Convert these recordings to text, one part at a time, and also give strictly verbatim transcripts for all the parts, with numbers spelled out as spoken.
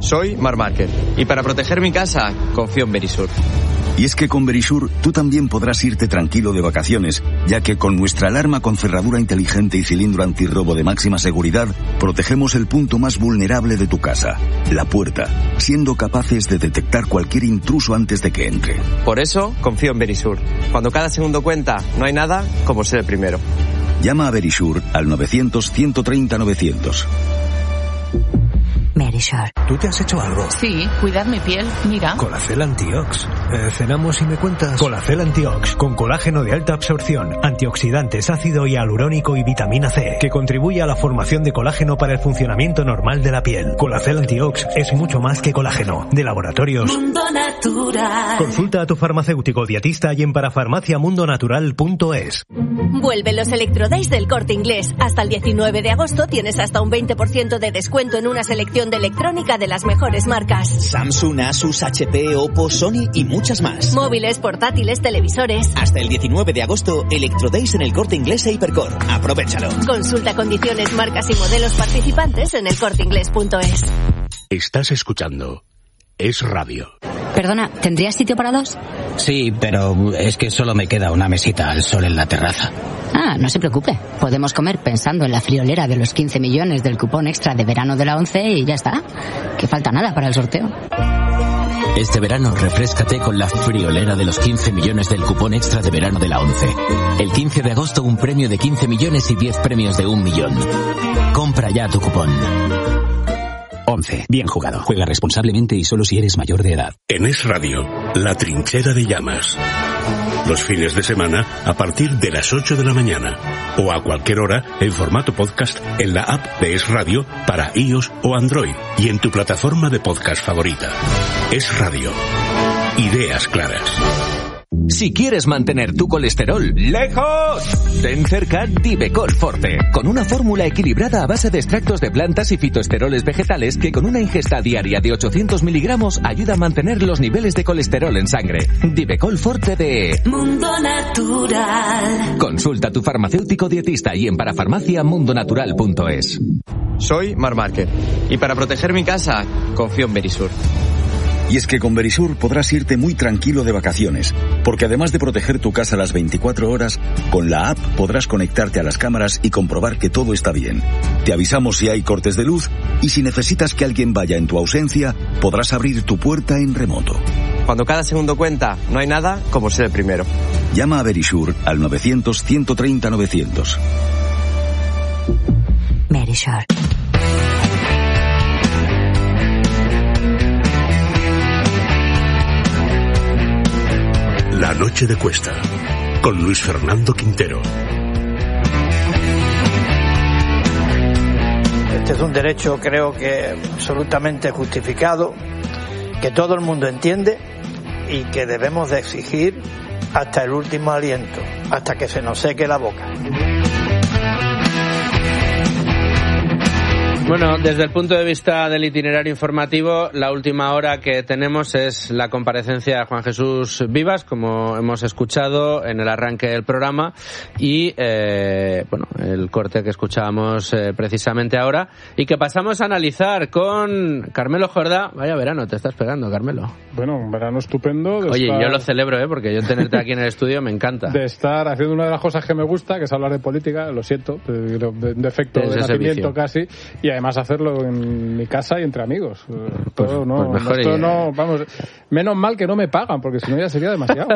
Soy Marc Márquez y para proteger mi casa confío en Verisur. Y es que con Verisur tú también podrás irte tranquilo de vacaciones, ya que con nuestra alarma con cerradura inteligente y cilindro antirrobo de máxima seguridad, protegemos el punto más vulnerable de tu casa, la puerta, siendo capaces de detectar cualquier intruso antes de que entre. Por eso confío en Verisur. Cuando cada segundo cuenta, no hay nada como ser el primero. Llama a Verisur al novecientos, ciento treinta, novecientos. Verisur. ¿Tú te has hecho algo? Sí, cuidar mi piel, mira. Colacel Antiox. Eh, cenamos y me cuentas. Colacel Antiox, con colágeno de alta absorción, antioxidantes, ácido hialurónico y vitamina C, que contribuye a la formación de colágeno para el funcionamiento normal de la piel. Colacel Antiox es mucho más que colágeno. De Laboratorios Mundo Natural. Consulta a tu farmacéutico dietista y en parafarmacia mundo natural punto es. Vuelven los Electrodays del Corte Inglés. Hasta el diecinueve de agosto tienes hasta un veinte por ciento de descuento en una selección de electrónica de las mejores marcas. Samsung, Asus, H P, Oppo, Sony y muchas más. Móviles, portátiles, televisores. Hasta el diecinueve de agosto, Electrodays en el Corte Inglés e Hipercor. Aprovéchalo. Consulta condiciones, marcas y modelos participantes en el corte inglés punto es. Estás escuchando Es Radio. Perdona, ¿tendrías sitio para dos? Sí, pero es que solo me queda una mesita al sol en la terraza. Ah, no se preocupe. Podemos comer pensando en la friolera de los quince millones del cupón extra de verano de la ONCE y ya está. Que falta nada para el sorteo. Este verano refréscate con la friolera de los quince millones del cupón extra de verano de la ONCE. El quince de agosto un premio de quince millones y diez premios de un millón. Compra ya tu cupón. once. Bien jugado. Juega responsablemente y solo si eres mayor de edad. En Es Radio, La Trinchera de Llamas. Los fines de semana a partir de las ocho de la mañana. O a cualquier hora en formato podcast en la app de Es Radio para iOS o Android. Y en tu plataforma de podcast favorita. Es Radio. Ideas claras. Si quieres mantener tu colesterol lejos, ten cerca Divecol Forte, con una fórmula equilibrada a base de extractos de plantas y fitoesteroles vegetales que con una ingesta diaria de ochocientos miligramos ayuda a mantener los niveles de colesterol en sangre. Divecol Forte de Mundo Natural. Consulta a tu farmacéutico dietista y en parafarmacia mundo natural punto es. Soy Marc Márquez y para proteger mi casa confío en Verisur. Y es que con Verisur podrás irte muy tranquilo de vacaciones, porque además de proteger tu casa las veinticuatro horas, con la app podrás conectarte a las cámaras y comprobar que todo está bien. Te avisamos si hay cortes de luz y si necesitas que alguien vaya en tu ausencia, podrás abrir tu puerta en remoto. Cuando cada segundo cuenta, no hay nada como ser el primero. Llama a Verisur al novecientos, ciento treinta, novecientos. Verisur. La noche de Cuesta, con Luis Fernando Quintero. Este es un derecho, creo que absolutamente justificado, que todo el mundo entiende y que debemos de exigir hasta el último aliento, hasta que se nos seque la boca. Bueno, desde el punto de vista del itinerario informativo, la última hora que tenemos es la comparecencia de Juan Jesús Vivas, como hemos escuchado en el arranque del programa, y eh, bueno, el corte que escuchábamos eh, precisamente ahora, y que pasamos a analizar con Carmelo Jordá. Vaya verano te estás pegando, Carmelo. Bueno, un verano estupendo. Oye, estar... yo lo celebro, ¿eh? Porque yo tenerte aquí en el estudio me encanta. De estar haciendo una de las cosas que me gusta, que es hablar de política, lo siento, de, de, de defecto de nacimiento casi, y además hacerlo en mi casa y entre amigos. Pues, Todo, no, pues mejor esto y... no, vamos, menos mal que no me pagan, porque si no ya sería demasiado.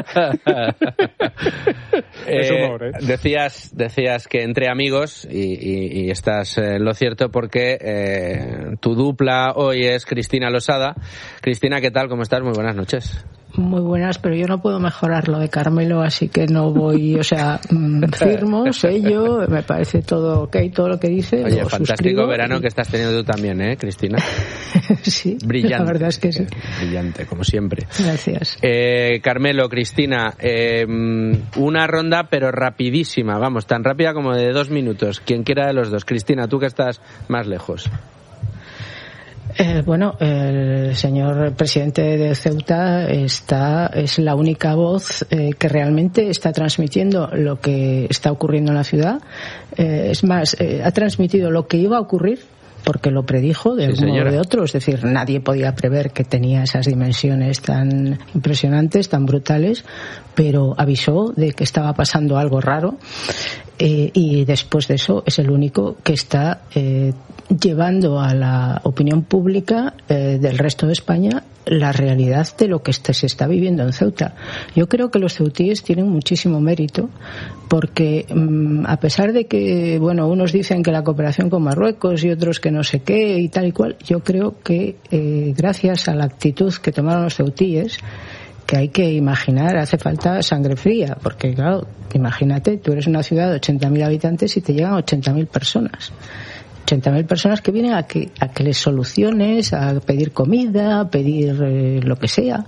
Es humor, ¿eh? Decías, decías que entre amigos, y, y, y estás en lo cierto, porque eh, tu dupla hoy es Cristina Losada. Cristina, ¿qué tal? ¿Cómo estás? Muy buenas noches. Muy buenas, pero yo no puedo mejorar lo de Carmelo, así que no voy, o sea, firmo, sello, me parece todo ok, todo lo que dice. Oye, lo fantástico suscribo. verano que estás teniendo tú también, ¿eh, Cristina? Sí, brillante. La verdad es que sí. Brillante, como siempre. Gracias. Eh, Carmelo, Cristina, eh, una ronda pero rapidísima, vamos, tan rápida como de dos minutos. Quien quiera de los dos. Cristina, tú que estás más lejos. Eh, bueno, el señor presidente de Ceuta está, es la única voz eh, que realmente está transmitiendo lo que está ocurriendo en la ciudad. Eh, es más, eh, ha transmitido lo que iba a ocurrir, porque lo predijo de sí, algún modo o señora. de otro. Es decir, nadie podía prever que tenía esas dimensiones tan impresionantes, tan brutales, pero avisó de que estaba pasando algo raro. Eh, y después de eso es el único que está eh, llevando a la opinión pública eh, del resto de España la realidad de lo que este, se está viviendo en Ceuta. Yo creo que los ceutíes tienen muchísimo mérito porque mmm, a pesar de que, bueno, unos dicen que la cooperación con Marruecos y otros que no sé qué y tal y cual, yo creo que eh, gracias a la actitud que tomaron los ceutíes, que hay que imaginar, hace falta sangre fría, porque claro, imagínate, tú eres una ciudad de ochenta mil habitantes y te llegan ochenta mil personas. ochenta mil personas que vienen a que, a que les soluciones, a pedir comida, a pedir eh, lo que sea.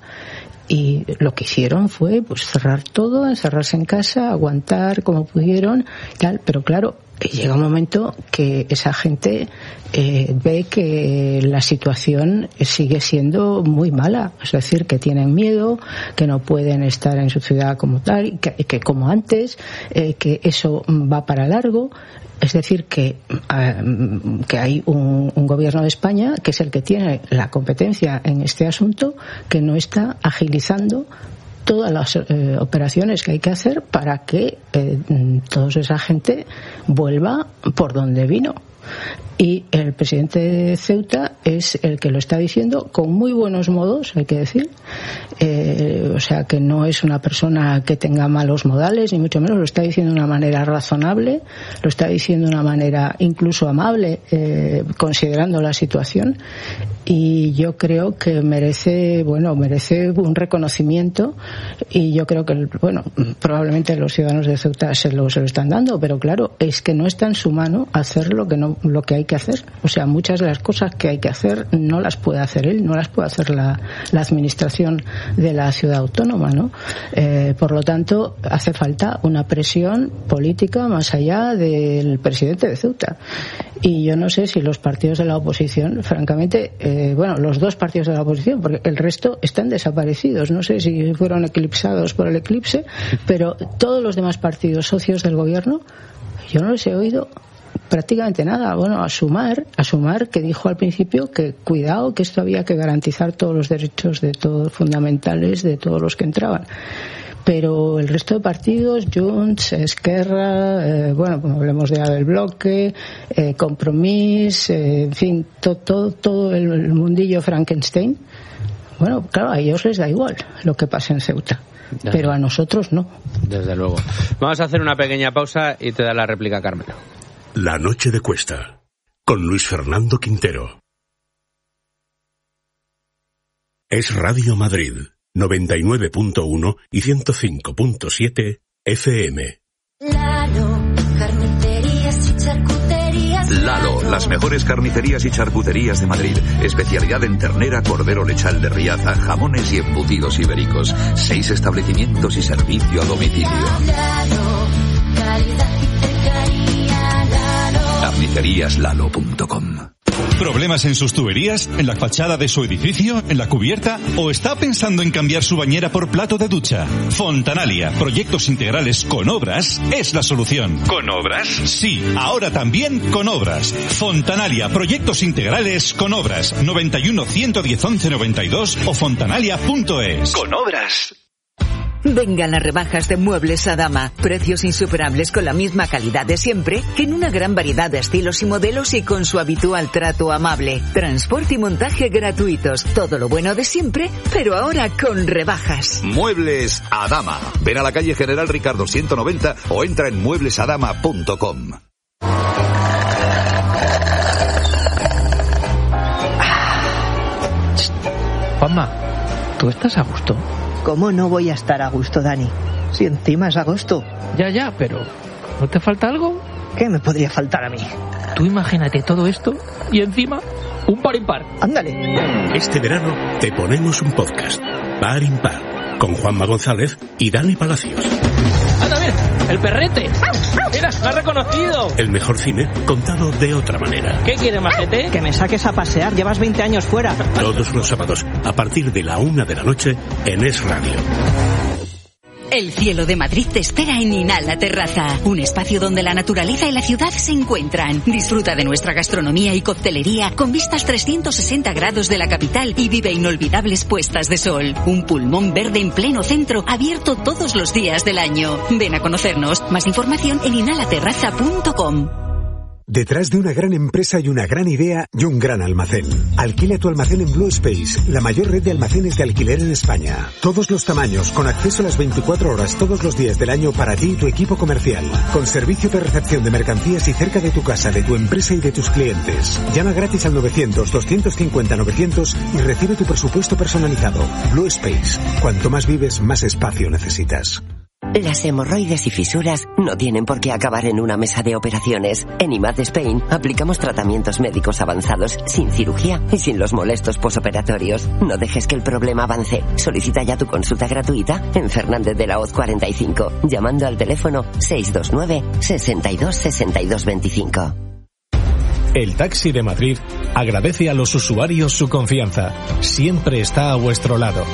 Y lo que hicieron fue pues cerrar todo, encerrarse en casa, aguantar como pudieron, tal, pero claro, llega un momento que esa gente eh, ve que la situación sigue siendo muy mala, es decir, que tienen miedo, que no pueden estar en su ciudad como tal, que, que como antes, eh, que eso va para largo. Es decir, que, uh, que hay un, un gobierno de España que es el que tiene la competencia en este asunto, que no está agilizando todas las eh, operaciones que hay que hacer para que eh, toda esa gente vuelva por donde vino. Y el presidente de Ceuta es el que lo está diciendo con muy buenos modos, hay que decir. Eh, o sea, que no es una persona que tenga malos modales, ni mucho menos. Lo está diciendo de una manera razonable, lo está diciendo de una manera incluso amable, eh, considerando la situación. Y yo creo que merece, bueno, merece un reconocimiento. Y yo creo que, bueno, probablemente los ciudadanos de Ceuta se lo, se lo están dando, pero claro, es que no está en su mano hacer lo que no, lo que hay que hacer. O sea, muchas de las cosas que hay que hacer no las puede hacer él, no las puede hacer la, la administración de la ciudad autónoma, ¿no? Eh, por lo tanto, hace falta una presión política más allá del presidente de Ceuta. Y yo no sé si los partidos de la oposición, francamente, eh, bueno, los dos partidos de la oposición, porque el resto están desaparecidos. No sé si fueron eclipsados por el eclipse, pero todos los demás partidos socios del gobierno, yo no les he oído prácticamente nada. Bueno, a Sumar, a Sumar que dijo al principio que cuidado, que esto había que garantizar todos los derechos de todos fundamentales de todos los que entraban. Pero el resto de partidos, Junts, Esquerra, eh, bueno, como hablemos de del bloque, eh, Compromís, eh, en fin, to, todo, todo el, el mundillo Frankenstein, bueno, claro, a ellos les da igual lo que pase en Ceuta. Ya. Pero a nosotros no. Desde luego. Vamos a hacer una pequeña pausa y te da la réplica, Carmen. La noche de Cuesta, con Luis Fernando Quintero. Es Radio Madrid, noventa y nueve punto uno y ciento cinco punto siete F M. Lalo, carnicerías y charcuterías. Lalo, las mejores carnicerías y charcuterías de Madrid. Especialidad en ternera, cordero lechal de Riaza, jamones y embutidos ibéricos. Seis establecimientos y servicio a domicilio. Lalo, calidad y cercanía, Lalo. carnicerías lalo punto com. ¿Problemas en sus tuberías? ¿En la fachada de su edificio? ¿En la cubierta? ¿O está pensando en cambiar su bañera por plato de ducha? Fontanalia, proyectos integrales con obras, es la solución. ¿Con obras? Sí, ahora también con obras. Fontanalia, proyectos integrales con obras. noventa y uno, ciento diez, once, noventa y dos o fontanalia punto es. Con obras. Vengan las rebajas de Muebles Adama. Precios insuperables con la misma calidad de siempre, en una gran variedad de estilos y modelos y con su habitual trato amable. Transporte y montaje gratuitos. Todo lo bueno de siempre, pero ahora con rebajas. Muebles Adama. Ven a la calle General Ricardo ciento noventa o entra en muebles adama punto com. Juanma, ¿tú estás a gusto? ¿Cómo no voy a estar a gusto, Dani? Si encima es agosto. Ya, ya, pero ¿no te falta algo? ¿Qué me podría faltar a mí? Tú imagínate todo esto y encima un par impar. Ándale. Este verano te ponemos un podcast, Par Impar, con Juanma González y Dani Palacios. ¡Anda, mira! ¡El perrete! ¡Mira, me ha reconocido! El mejor cine contado de otra manera. ¿Qué quieres, majete? Que me saques a pasear, llevas veinte años fuera. Todos los sábados, a partir de la una de la noche, en Es Radio. El cielo de Madrid te espera en Inhala Terraza, un espacio donde la naturaleza y la ciudad se encuentran. Disfruta de nuestra gastronomía y coctelería con vistas trescientos sesenta grados de la capital y vive inolvidables puestas de sol. Un pulmón verde en pleno centro, abierto todos los días del año. Ven a conocernos. Más información en inhala terraza punto com. Detrás de una gran empresa hay una gran idea y un gran almacén. Alquila tu almacén en Blue Space, la mayor red de almacenes de alquiler en España. Todos los tamaños, con acceso a las veinticuatro horas todos los días del año para ti y tu equipo comercial. Con servicio de recepción de mercancías y cerca de tu casa, de tu empresa y de tus clientes. Llama gratis al novecientos, doscientos cincuenta, novecientos y recibe tu presupuesto personalizado. Blue Space. Cuanto más vives, más espacio necesitas. Las hemorroides y fisuras no tienen por qué acabar en una mesa de operaciones. En I M A D Spain aplicamos tratamientos médicos avanzados sin cirugía y sin los molestos posoperatorios. No dejes que el problema avance. Solicita ya tu consulta gratuita en Fernández de la Hoz cuarenta y cinco, llamando al teléfono seis dos nueve, sesenta y dos, sesenta y dos veinticinco. El Taxi de Madrid agradece a los usuarios su confianza. Siempre está a vuestro lado.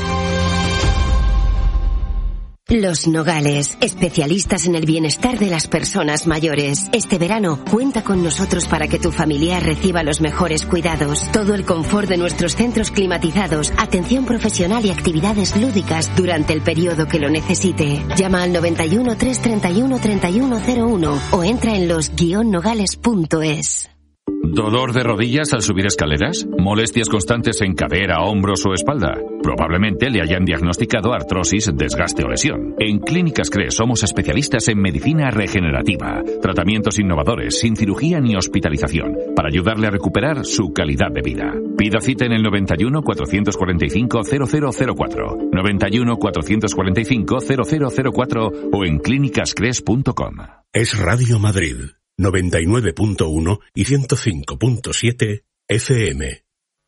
Los Nogales, especialistas en el bienestar de las personas mayores. Este verano, cuenta con nosotros para que tu familiar reciba los mejores cuidados. Todo el confort de nuestros centros climatizados, atención profesional y actividades lúdicas durante el periodo que lo necesite. Llama al noventa y uno, trescientos treinta y uno, treinta y uno cero uno o entra en los guion nogales punto es. ¿Dolor de rodillas al subir escaleras? ¿Molestias constantes en cadera, hombros o espalda? Probablemente le hayan diagnosticado artrosis, desgaste o lesión. En Clínicas C R E somos especialistas en medicina regenerativa, tratamientos innovadores, sin cirugía ni hospitalización, para ayudarle a recuperar su calidad de vida. Pida cita en el noventa y uno, cuatrocientos cuarenta y cinco, cero cero cero cuatro, noventa y uno, cuatrocientos cuarenta y cinco, cero cero cero cuatro o en clínicas cres punto com. Es Radio Madrid. noventa y nueve punto uno y ciento cinco punto siete F M.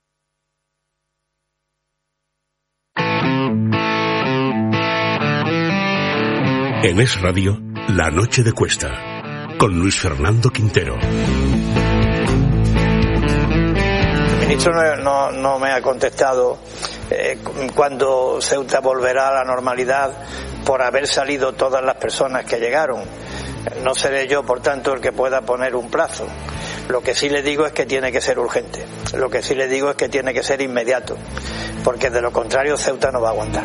En Es Radio, La Noche de Cuesta, con Luis Fernando Quintero. El ministro no, no, no me ha contestado eh, cuándo Ceuta volverá a la normalidad por haber salido todas las personas que llegaron. No seré yo, por tanto, el que pueda poner un plazo. Lo que sí le digo es que tiene que ser urgente. Lo que sí le digo es que tiene que ser inmediato, porque de lo contrario Ceuta no va a aguantar.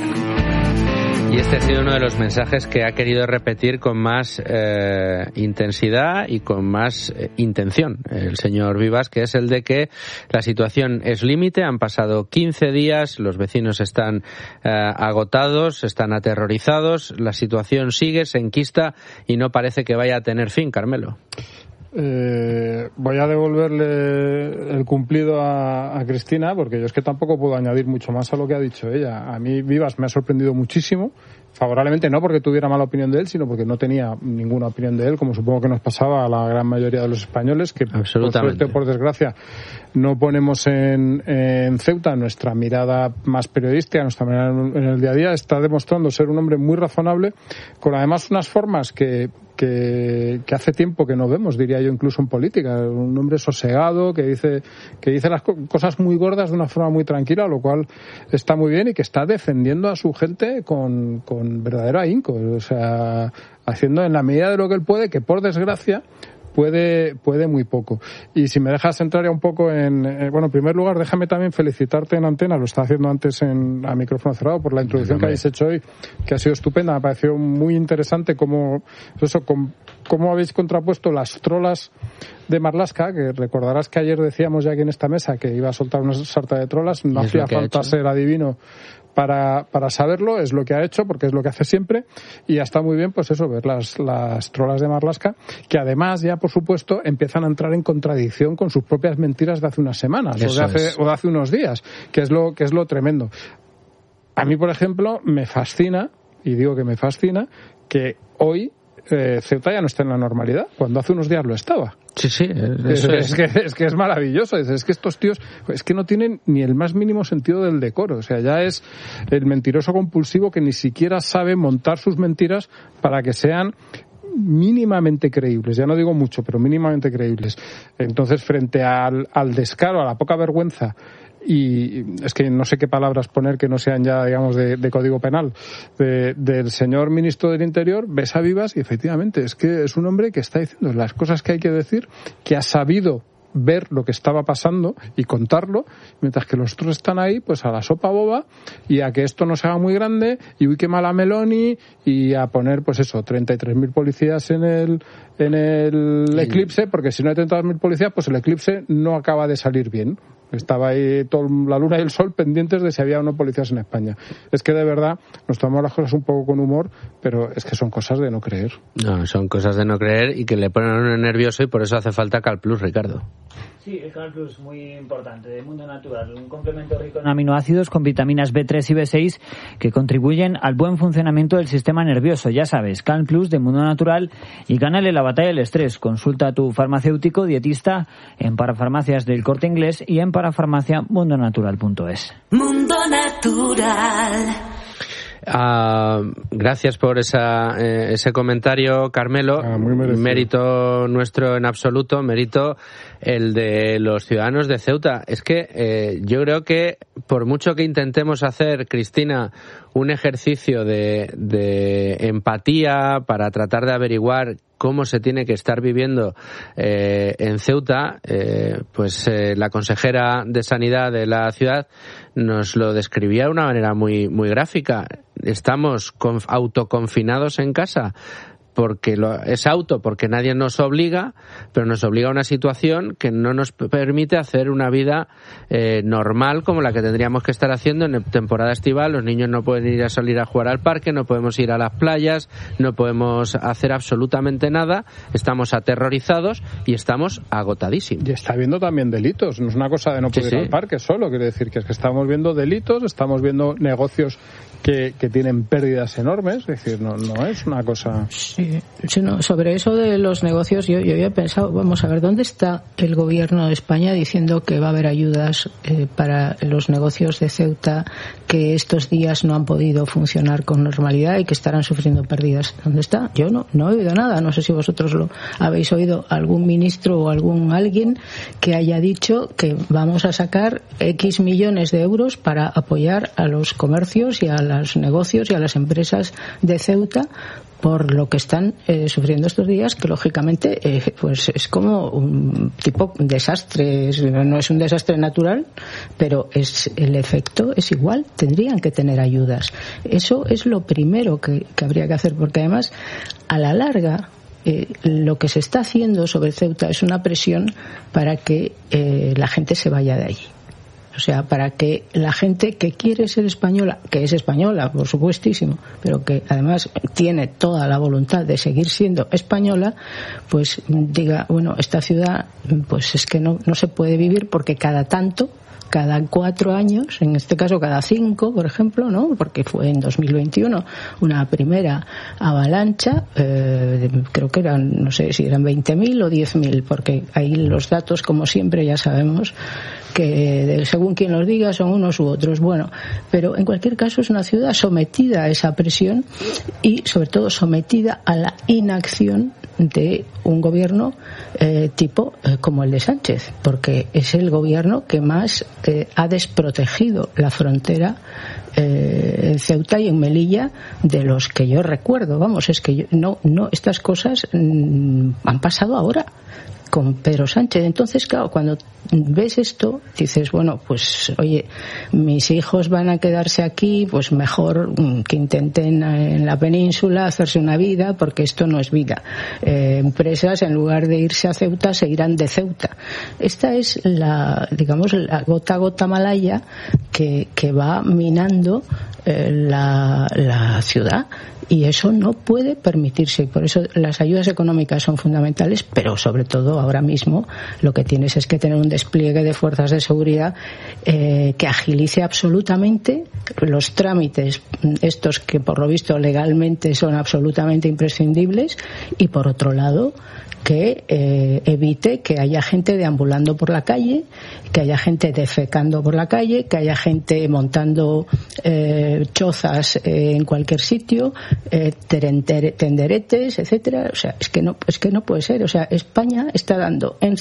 Y este ha sido uno de los mensajes que ha querido repetir con más eh, intensidad y con más eh, intención el señor Vivas, que es el de que la situación es límite. Han pasado quince días, los vecinos están eh, agotados, están aterrorizados, la situación sigue, se enquista y no parece que vaya a tener fin, Carmelo. Eh, voy a devolverle el cumplido a, a Cristina, porque yo es que tampoco puedo añadir mucho más a lo que ha dicho ella. A mí Vivas me ha sorprendido muchísimo, favorablemente no porque tuviera mala opinión de él, sino porque no tenía ninguna opinión de él, como supongo que nos pasaba a la gran mayoría de los españoles, que por suerte o por desgracia no ponemos en, en Ceuta nuestra mirada más periodística, nuestra mirada en el día a día. Está demostrando ser un hombre muy razonable, con además unas formas que Que, que hace tiempo que no vemos, diría yo, incluso en política. Un hombre sosegado que dice que dice las co- cosas muy gordas de una forma muy tranquila, lo cual está muy bien, y que está defendiendo a su gente con, con verdadero ahínco, o sea, haciendo en la medida de lo que él puede, que por desgracia puede puede muy poco. Y si me dejas entrar ya un poco en... Eh, bueno, en primer lugar, déjame también felicitarte en antena, lo estaba haciendo antes en, a micrófono cerrado, por la introducción que habéis hecho hoy, que ha sido estupenda. Me pareció muy interesante cómo, eso, cómo, cómo habéis contrapuesto las trolas de Marlaska, que recordarás que ayer decíamos ya aquí en esta mesa que iba a soltar una sarta de trolas. No hacía falta ser adivino para para saberlo, es lo que ha hecho, porque es lo que hace siempre, y está muy bien, pues eso, ver las las trolas de Marlaska, que además ya, por supuesto, empiezan a entrar en contradicción con sus propias mentiras de hace unas semanas, o de hace, o de hace unos días, que es lo que es lo tremendo. A mí, por ejemplo, me fascina, y digo que me fascina, que hoy eh, Ceuta ya no está en la normalidad, cuando hace unos días lo estaba. Sí, sí. Es, es, que, es que es maravilloso. Es, es que estos tíos, es que no tienen ni el más mínimo sentido del decoro. O sea, ya es el mentiroso compulsivo que ni siquiera sabe montar sus mentiras para que sean mínimamente creíbles. Ya no digo mucho, pero mínimamente creíbles. Entonces, frente al, al descaro, a la poca vergüenza y es que no sé qué palabras poner que no sean ya, digamos, de, de código penal, de, del señor ministro del Interior, ves a Vivas y efectivamente es que es un hombre que está diciendo las cosas que hay que decir, que ha sabido ver lo que estaba pasando y contarlo, mientras que los otros están ahí pues a la sopa boba y a que esto no se haga muy grande y uy, qué mala Meloni, y a poner pues eso, treinta y tres mil policías en el en el eclipse, porque si no hay treinta y tres mil policías pues el eclipse no acaba de salir bien. Estaba ahí todo, la luna y el sol pendientes de si había o no policías en España. Es que de verdad nos tomamos las cosas un poco con humor, pero es que son cosas de no creer. No, son cosas de no creer y que le ponen a uno nervioso, y por eso hace falta Cal Plus, Ricardo. Sí, el Cal Plus muy importante, de Mundo Natural, un complemento rico en aminoácidos con vitaminas B tres y B seis que contribuyen al buen funcionamiento del sistema nervioso. Ya sabes, Cal Plus de Mundo Natural, y gánale la batalla del estrés. Consulta a tu farmacéutico dietista en parafarmacias del Corte Inglés y en parafarmacia mundo natural punto es. Mundo Natural. Uh, gracias por esa, eh, ese comentario, Carmelo. Ah, muy merecido. Mérito nuestro en absoluto, mérito el de los ciudadanos de Ceuta. Es que eh, yo creo que por mucho que intentemos hacer, Cristina, un ejercicio de, de empatía para tratar de averiguar cómo se tiene que estar viviendo eh, en Ceuta, eh, pues eh, la consejera de Sanidad de la ciudad nos lo describía de una manera muy, muy gráfica. Estamos con, autoconfinados en casa, porque lo, es auto, porque nadie nos obliga, pero nos obliga a una situación que no nos permite hacer una vida eh, normal como la que tendríamos que estar haciendo en temporada estival. Los niños no pueden ir a salir a jugar al parque, no podemos ir a las playas, no podemos hacer absolutamente nada, estamos aterrorizados y estamos agotadísimos. Y está viendo también delitos, no es una cosa de no poder sí, ir sí. al parque solo, quiere decir que es que estamos viendo delitos, estamos viendo negocios que, que tienen pérdidas enormes, es decir, no, no es una cosa... Sí. Sí, no, sobre eso de los negocios, yo, yo había pensado, vamos a ver, ¿dónde está el gobierno de España diciendo que va a haber ayudas eh, para los negocios de Ceuta que estos días no han podido funcionar con normalidad y que estarán sufriendo pérdidas? ¿Dónde está? Yo no, no he oído nada. No sé si vosotros lo habéis oído, algún ministro o algún alguien que haya dicho que vamos a sacar X millones de euros para apoyar a los comercios y a los negocios y a las empresas de Ceuta por lo que están eh, sufriendo estos días, que lógicamente eh, pues es como un tipo desastre. Es, no es un desastre natural, pero es el efecto es igual. Tendrían que tener ayudas. Eso es lo primero que, que habría que hacer, porque además a la larga eh, lo que se está haciendo sobre Ceuta es una presión para que eh, la gente se vaya de allí. O sea, para que la gente que quiere ser española, que es española, por supuestísimo, pero que además tiene toda la voluntad de seguir siendo española, pues diga, bueno, esta ciudad, pues es que no, no se puede vivir, porque cada tanto, cada cuatro años, en este caso cada cinco, por ejemplo, ¿no? Porque fue en dos mil veintiuno una primera avalancha, eh, creo que eran, no sé si eran veinte mil o diez mil, porque ahí los datos, como siempre, ya sabemos que según quien los diga son unos u otros. Bueno, pero en cualquier caso es una ciudad sometida a esa presión y sobre todo sometida a la inacción de un gobierno eh, tipo eh, como el de Sánchez, porque es el gobierno que más eh, ha desprotegido la frontera eh, en Ceuta y en Melilla de los que yo recuerdo. Vamos, es que yo, no, no, estas cosas mm, han pasado ahora con Pedro Sánchez. Entonces, claro, cuando ves esto, dices, bueno, pues, oye, mis hijos van a quedarse aquí, pues mejor que intenten en la península hacerse una vida, porque esto no es vida. Eh, empresas, en lugar de irse a Ceuta, se irán de Ceuta. Esta es la, digamos, la gota a gota malaya que, que va minando eh, la, la ciudad. Y eso no puede permitirse. Por eso las ayudas económicas son fundamentales, pero sobre todo ahora mismo lo que tienes es que tener un despliegue de fuerzas de seguridad eh, que agilice absolutamente los trámites, estos que por lo visto legalmente son absolutamente imprescindibles, y por otro lado que eh, evite que haya gente deambulando por la calle, que haya gente defecando por la calle, que haya gente montando eh, chozas eh, en cualquier sitio, eh, tenderetes, etcétera. O sea, es que no, es que no puede ser. O sea, España está dando en